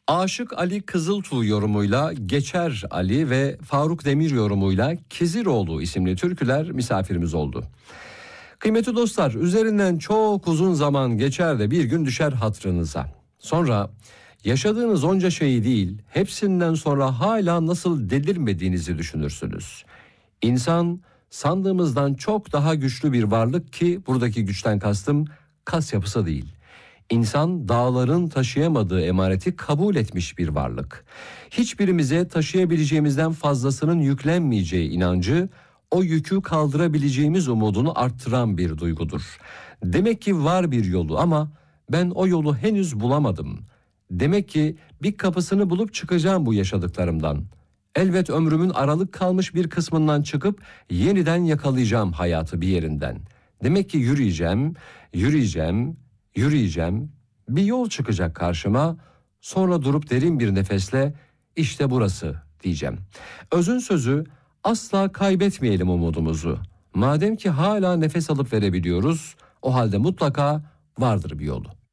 Aşık Ali Kızıltuğ yorumuyla Geçer Ali ve Faruk Demir yorumuyla Kiziroğlu isimli türküler misafirimiz oldu. Kıymetli dostlar, üzerinden çok uzun zaman geçer de bir gün düşer hatırınıza. Sonra yaşadığınız onca şeyi değil, hepsinden sonra hala nasıl delirmediğinizi düşünürsünüz. İnsan sandığımızdan çok daha güçlü bir varlık ki buradaki güçten kastım kas yapısı değil. İnsan dağların taşıyamadığı emaneti kabul etmiş bir varlık. Hiçbirimize taşıyabileceğimizden fazlasının yüklenmeyeceği inancı, o yükü kaldırabileceğimiz umudunu arttıran bir duygudur. Demek ki var bir yolu ama ben o yolu henüz bulamadım. Demek ki bir kapısını bulup çıkacağım bu yaşadıklarımdan. Elbet ömrümün aralık kalmış bir kısmından çıkıp yeniden yakalayacağım hayatı bir yerinden. Demek ki yürüyeceğim, yürüyeceğim, yürüyeceğim. Bir yol çıkacak karşıma. Sonra durup derin bir nefesle işte burası diyeceğim. Özün sözü, asla kaybetmeyelim umudumuzu. Madem ki hala nefes alıp verebiliyoruz, o halde mutlaka vardır bir yolu.